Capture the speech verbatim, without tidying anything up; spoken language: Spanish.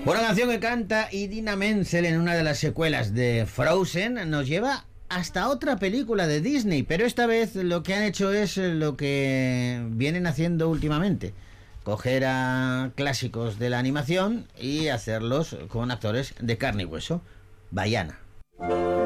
Una canción que canta Idina Menzel en una de las secuelas de Frozen nos lleva hasta otra película de Disney, pero esta vez lo que han hecho es lo que vienen haciendo últimamente: coger a clásicos de la animación y hacerlos con actores de carne y hueso. Vaiana.